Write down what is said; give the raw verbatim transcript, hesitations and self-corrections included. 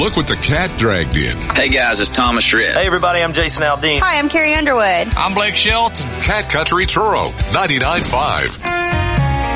look what the cat dragged in. Hey guys, it's Thomas Schritt. Hey everybody, I'm Jason Aldean. Hi, I'm Carrie Underwood. I'm Blake Shelton. Cat Country Truro, ninety-nine point five.